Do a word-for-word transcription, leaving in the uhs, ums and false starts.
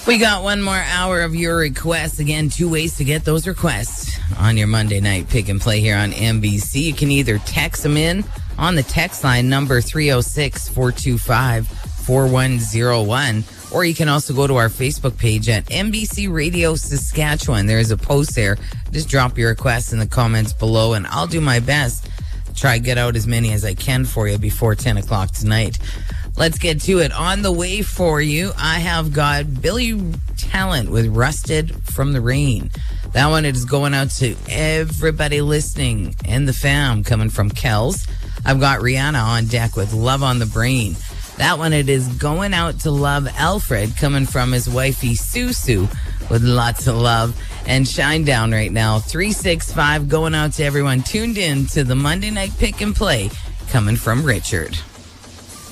We got one more hour of your requests. Again, two ways to get those requests on your Monday night pick and play here on N B C. You can either text them in on the text line number three oh six, four two five, four one oh one, or you can also go to our Facebook page at N B C Radio Saskatchewan. There is a post there. Just drop your requests in the comments below, and I'll do my best to try to get out as many as I can for you before ten o'clock tonight. Let's get to it. On the way for you, I have got Billy Talent with Rusted from the Rain. That one is going out to everybody listening and the fam coming from Kells. I've got Rihanna on deck with Love on the Brain. That one, it is going out to Love Alfred coming from his wifey Susu with lots of love. And Shine Down right now, three six five, going out to everyone tuned in to the Monday Night Pick and Play coming from Richard.